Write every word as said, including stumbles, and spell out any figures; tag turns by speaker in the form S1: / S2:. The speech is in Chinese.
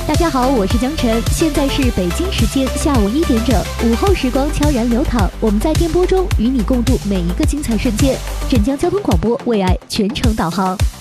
S1: 大家好，我是江晨，现在是北京时间下午一点整，午后时光悄然流淌，我们在电波中与你共度每一个精彩瞬间。镇江交通广播为爱全程导航。